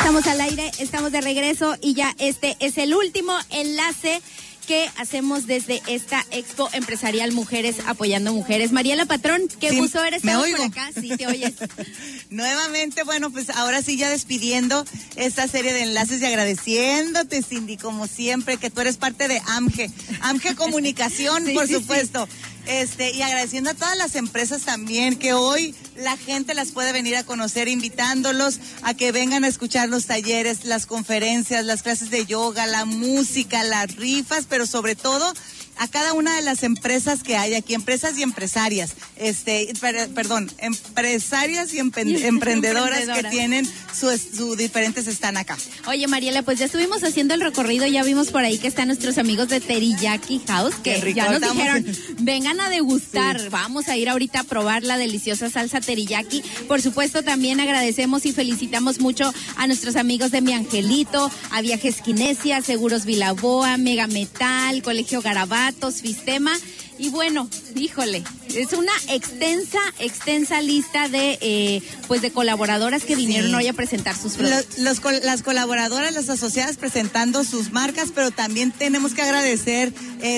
estamos al aire, estamos de regreso y ya este es el último enlace que hacemos desde esta Expo Empresarial Mujeres Apoyando Mujeres. Mariela Patrón, qué gusto eres por acá. Sí, te oyes. Nuevamente, bueno, pues ahora sí ya despidiendo esta serie de enlaces y agradeciéndote, Cindy, como siempre, que tú eres parte de AMGE Comunicación, sí, por supuesto. Sí. Y agradeciendo a todas las empresas también, que hoy la gente las puede venir a conocer, invitándolos a que vengan a escuchar los talleres, las conferencias, las clases de yoga, la música, las rifas, pero sobre todo a cada una de las empresas que hay aquí, empresas y empresarias, empresarias y emprendedoras que tienen sus diferentes están acá. Oye, Mariela, pues ya estuvimos haciendo el recorrido, ya vimos por ahí que están nuestros amigos de Teriyaki House, que ya nos dijeron, vengan a degustar, sí. Vamos a ir ahorita a probar la deliciosa salsa teriyaki. Por supuesto, también agradecemos y felicitamos mucho a nuestros amigos de Mi Angelito, a Viajes Kinesia, Seguros Vilaboa, Mega Metal, Colegio Garabato, Fistema, y bueno, híjole, es una extensa lista de de colaboradoras que vinieron hoy a presentar sus productos. Las colaboradoras, las asociadas presentando sus marcas, pero también tenemos que agradecer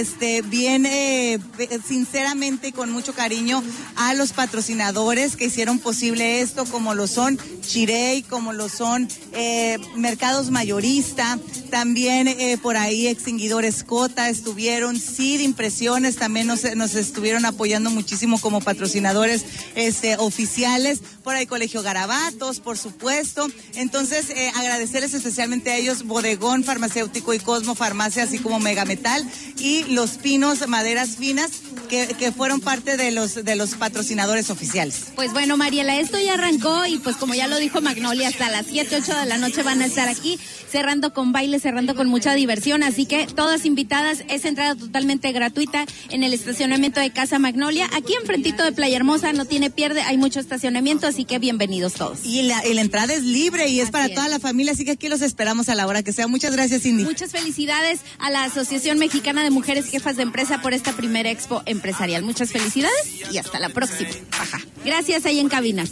sinceramente y con mucho cariño a los patrocinadores que hicieron posible esto, como lo son Chirey, como lo son Mercados Mayorista, también por ahí Extinguidores Cota estuvieron, CID Impresiones también nos estuvieron apoyando muchísimo como patrocinadores oficiales, por ahí Colegio Garabatos, por supuesto. Entonces, agradecerles especialmente a ellos, Bodegón Farmacéutico y Cosmo Farmacia, así como Mega Metal y Los Pinos Maderas Finas, que fueron parte de los patrocinadores oficiales. Pues bueno, Mariela, esto ya arrancó y pues como ya lo dijo Magnolia, hasta las 7, 8 de la noche van a estar aquí, cerrando con baile, cerrando con mucha diversión, así que todas invitadas, es entrada totalmente gratuita en el estacionamiento de Casa Magnolia, aquí enfrentito de Playa Hermosa, no tiene pierde, hay mucho estacionamiento, así que bienvenidos todos. Y la entrada es libre y es para toda la familia, así que aquí los esperamos a la hora que sea. Muchas gracias, Cindy. Muchas felicidades a la Asociación Mexicana de Mujeres Jefas de Empresa por esta primera Expo Empresarial. Muchas felicidades y hasta la próxima. Ajá. Gracias ahí en cabina.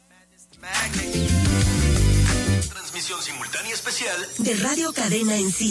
Transmisión simultánea especial de Radio Cadena en sí.